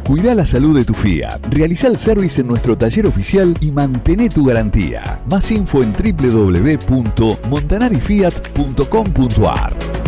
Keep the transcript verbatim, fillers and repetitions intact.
Cuidá la salud de tu Fiat. Realizá el service en nuestro taller oficial y mantén tu garantía. Más info en doble u doble u doble u punto montanari fiat punto com punto a r.